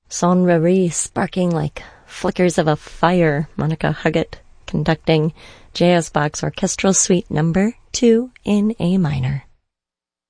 Sonnerie sparking like flickers of a fire. Monica Huggett conducting J.S. Bach's Orchestral Suite No. 2 in A minor.